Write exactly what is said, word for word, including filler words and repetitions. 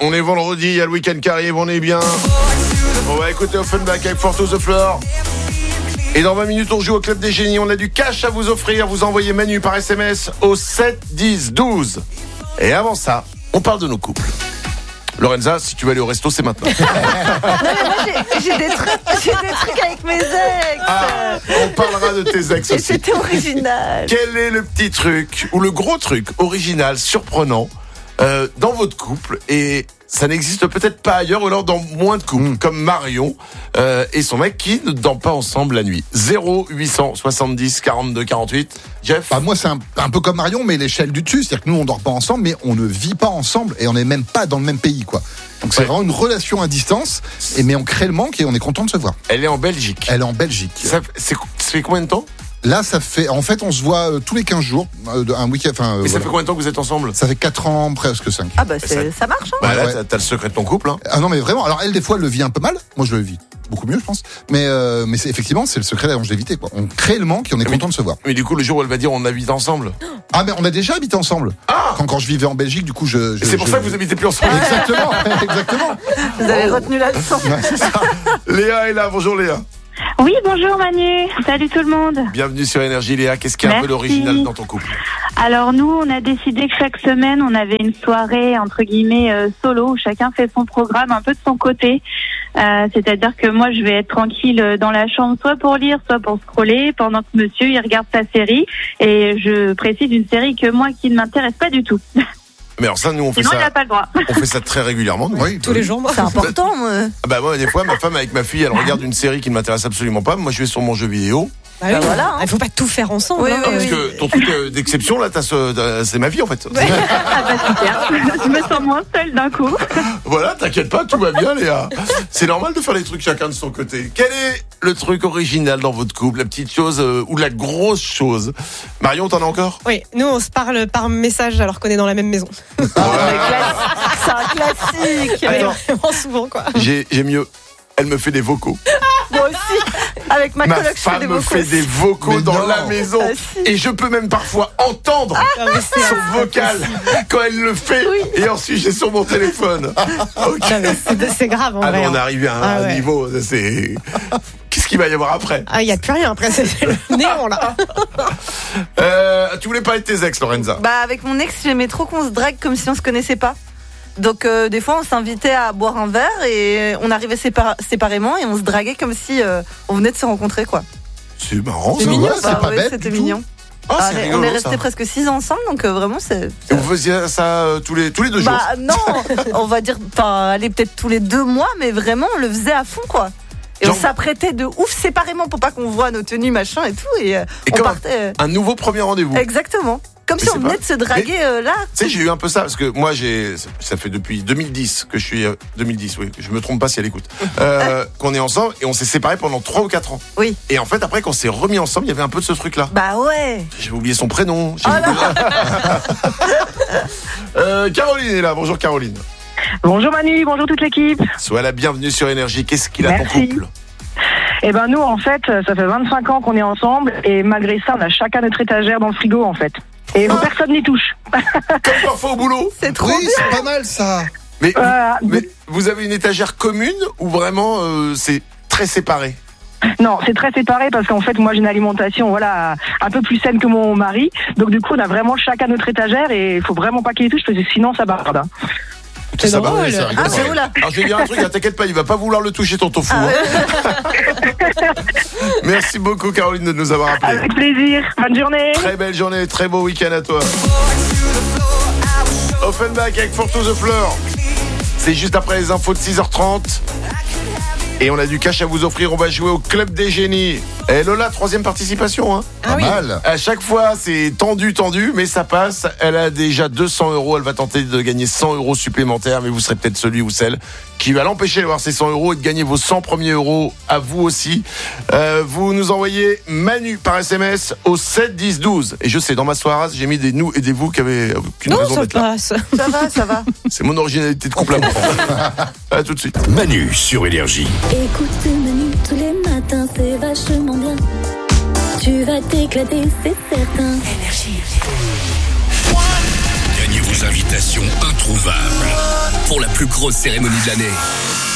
On est vendredi, il y a le week-end qui arrive, on est bien. On va écouter Offenbach avec Four to the Floor. Et dans vingt minutes, on joue au Club des Génies. On a du cash à vous offrir. Vous envoyez Manu par S M S au sept dix douze. Et avant ça, on parle de nos couples. Lorenza, si tu veux aller au resto, c'est maintenant. Non mais moi j'ai, j'ai, des trucs, j'ai des trucs avec mes ex. Ah, on parlera de tes ex Et aussi. c'était original. Quel est le petit truc ou le gros truc original, surprenant euh, dans votre couple et ça n'existe peut-être pas ailleurs ou alors dans moins de couples, mmh. comme Marion euh, et son mec qui ne dorment pas ensemble la nuit. zéro huit cent soixante-dix quarante-deux quarante-huit. Jeff? Bah moi c'est un, un peu comme Marion mais l'échelle du dessus, c'est-à-dire que nous on dort pas ensemble mais on ne vit pas ensemble et on n'est même pas dans le même pays quoi. Donc c'est ouais. vraiment une relation à distance et mais on crée le manque et on est content de se voir. Elle est en Belgique. Elle est en Belgique. Ça, c'est, ça fait combien de temps? Là, ça fait, en fait, on se voit euh, tous les quinze jours, euh, un week-end. Enfin, euh, Mais ça voilà. fait combien de temps que vous êtes ensemble? Ça fait quatre ans, presque cinq. Ah bah c'est, ça... ça marche. Hein bah là, ouais. t'as, t'as le secret de ton couple. Hein. Ah non, mais vraiment. Alors elle, des fois, elle le vit un peu mal. Moi, je le vis beaucoup mieux, je pense. Mais, euh, mais c'est, effectivement, c'est le secret de la longévité. Quoi. On crée le manque et on est mais, content de se voir. Mais du coup, le jour où elle va dire, on habite ensemble. Ah mais on a déjà habité ensemble. Ah quand, quand je vivais en Belgique, du coup, je. je et c'est pour je... ça que vous habitez plus ensemble. Exactement, exactement. Vous avez retenu la leçon. Ouais, c'est ça. Léa est là. Bonjour Léa. Oui, bonjour Manu, salut tout le monde. Bienvenue sur Énergie Léa, qu'est-ce qui est Merci. un peu l'original dans ton couple? Alors nous, on a décidé que chaque semaine, on avait une soirée entre guillemets euh, solo, où chacun fait son programme un peu de son côté. Euh, c'est-à-dire que moi, je vais être tranquille dans la chambre, soit pour lire, soit pour scroller, pendant que monsieur, il regarde sa série. Et je précise une série que moi, qui ne m'intéresse pas du tout. Mais alors ça, nous, on fait Sinon, ça. il n'a pas le droit. On fait ça très régulièrement. Nous. Oui, tous les jours. C'est important. Moi. Bah moi, des fois, ma femme avec ma fille, elle regarde une série qui ne m'intéresse absolument pas. Moi, je vais sur mon jeu vidéo. Bah oui, bah voilà. Hein. Il faut pas tout faire ensemble. Oui, hein. oui, Parce oui. que ton truc euh, d'exception là, t'as ce, t'as, c'est ma vie en fait. Ah bah super, je me sens moins seule d'un coup. Voilà, t'inquiète pas, tout va bien Léa. C'est normal de faire les trucs chacun de son côté. Quel est le truc original dans votre couple, la petite chose euh, ou la grosse chose? Marion, t'en as encore? Oui, nous on se parle par message alors qu'on est dans la même maison. C'est un classique. Attends. Vraiment souvent quoi. J'ai, j'ai mieux. Elle me fait des vocaux. Moi aussi, avec ma, Ma coloc, je fais femme des me vocaux. fait des vocaux Mais dans non. la maison. Ah, si. Et je peux même parfois entendre Ah, mais c'est son vocal quand elle le fait. Oui. Et ensuite, j'ai sur mon téléphone. Ok. Non, mais c'est, c'est grave en Ah vrai. non, on est hein. arrivé à un, Ah un ouais. niveau. C'est... Qu'est-ce qu'il va y avoir après? Ah, il y a plus rien après, c'est le néant là. euh, Tu voulais parler de tes ex, Lorenza? Bah avec mon ex, j'aimais trop qu'on se drague comme si on se connaissait pas. Donc euh, des fois on s'invitait à boire un verre et on arrivait sépar- séparément et on se draguait comme si euh, on venait de se rencontrer quoi. C'est marrant, C'est ça. mignon, ouais. c'est Bah pas ouais, bête c'était du tout. mignon. Ah, Ah, c'est on est- rigolo, on est resté ça. presque six ans ensemble donc euh, vraiment c'est. Et vous faisiez ça euh, tous les tous les deux jours? Bah non, on va dire, enfin aller peut-être tous les deux mois, mais vraiment on le faisait à fond quoi. Et Genre- on s'apprêtait de ouf séparément pour pas qu'on voit nos tenues machin et tout et, euh, Et on comme partait. euh, un nouveau premier rendez-vous. Exactement. Comme Mais si c'est on venait pas- de se draguer euh, là. Tu sais, j'ai eu un peu ça parce que moi, j'ai, ça fait depuis deux mille dix que je suis euh, deux mille dix, oui, je me trompe pas si elle écoute, euh, qu'on est ensemble et on s'est séparés pendant trois ou quatre ans. Oui. Et en fait, après, quand on s'est remis ensemble, il y avait un peu de ce truc-là. Bah ouais. J'ai oublié son prénom. J'ai Oh oublié... euh, Caroline est là. Bonjour Caroline. Bonjour Manu, bonjour toute l'équipe. Sois la bienvenue sur Énergie. Qu'est-ce qu'il a ton Merci. couple? Eh ben nous en fait, ça fait vingt-cinq ans qu'on est ensemble et malgré ça, on a chacun notre étagère dans le frigo en fait. Et Ah. personne n'y touche. Comme parfois au boulot. C'est trop Oui, bien. c'est pas mal ça. Mais, Euh, mais vous avez une étagère commune ou vraiment euh, c'est très séparé? Non, c'est très séparé parce qu'en fait, moi j'ai une alimentation voilà un peu plus saine que mon mari. Donc du coup, on a vraiment chacun notre étagère et il faut vraiment pas qu'il y touche parce que sinon ça barde. hein. C'est Ça va, drôle. oui, c'est rigolo. Ah c'est où là? Alors je vais dire un truc, hein, t'inquiète pas, il va pas vouloir le toucher ton tofu. Ah, hein. Merci beaucoup Caroline de nous avoir appelé. Avec plaisir. Bonne journée. Très belle journée, très beau week-end à toi. Offenbach avec Four to the Floor. C'est juste après les infos de six heures trente. Et on a du cash à vous offrir, on va jouer au Club des Génies. Et Lola, troisième participation. Hein. Ah Pas oui. mal. À chaque fois, c'est tendu, tendu, mais ça passe. Elle a déjà deux cents euros. Elle va tenter de gagner cent euros supplémentaires, mais vous serez peut-être celui ou celle qui va l'empêcher d'avoir ces cent euros et de gagner vos cent premiers euros à vous aussi. Euh, vous nous envoyez Manu par S M S au sept dix douze. Et je sais, dans ma soirée, j'ai mis des nous et des vous qui avaient aucune Non, raison ça d'être là. passe. Ça va, ça va. C'est mon originalité de couple à moi. À tout de suite. Manu sur Énergie. Écoute Manu tous les matins, c'est vachement bien. Tu vas t'éclater, c'est certain. Gagnez vos invitations introuvables pour la plus plus grosse cérémonie de l'année.